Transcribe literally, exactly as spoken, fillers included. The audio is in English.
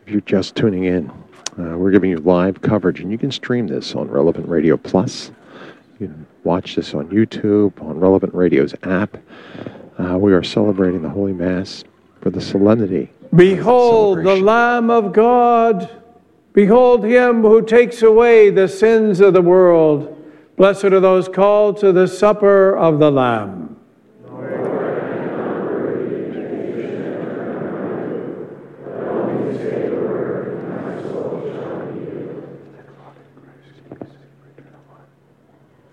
If you're just tuning in, uh, we're giving you live coverage, and you can stream this on Relevant Radio Plus. You can watch this on YouTube, on Relevant Radio's app. Uh, we are celebrating the Holy Mass for the solemnity. Behold the Lamb of God. Behold him who takes away the sins of the world. Blessed are those called to the supper of the Lamb.